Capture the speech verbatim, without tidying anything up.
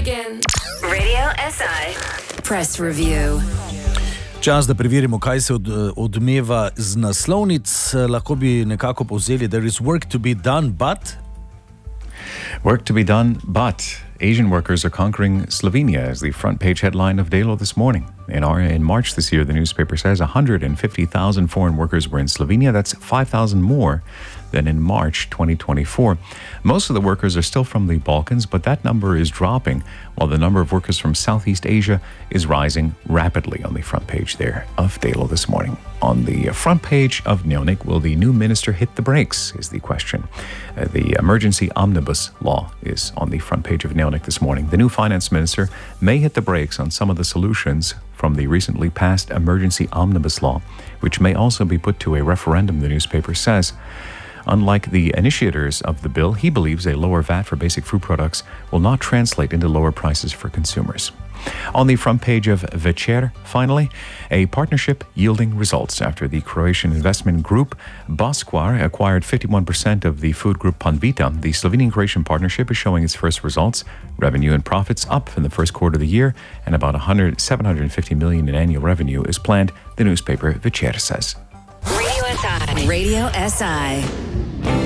begin. Radio S I Press Review. Čas, da preverimo, kaj se od, odmeva z naslovnic. Lahko bi nekako povzeli: There is work to be done, but... Work to be done, but Asian workers are conquering Slovenia as the front page headline of Delo this morning. In, our, in March this year, the newspaper says one hundred fifty thousand foreign workers were in Slovenia. That's five thousand more than in March twenty twenty-four. Most of the workers are still from the Balkans, but that number is dropping, while the number of workers from Southeast Asia is rising rapidly. On the front page there of Delo this morning. On the front page of Dnevnik, will the new minister hit the brakes, is the question. Uh, the emergency omnibus law is on the front page of Dnevnik this morning. The new finance minister may hit the brakes on some of the solutions from the recently passed emergency omnibus law, which may also be put to a referendum, the newspaper says. Unlike the initiators of the bill, he believes a lower V A T for basic food products will not translate into lower prices for consumers. On the front page of Večer, finally, a partnership yielding results after the Croatian investment group Boskvar acquired fifty-one percent of the food group Panvita. The Slovenian-Croatian partnership is showing its first results. Revenue and profits up in the first quarter of the year, and about one hundred, seven hundred fifty million in annual revenue is planned, the newspaper Večer says. Radio S I. Radio S I.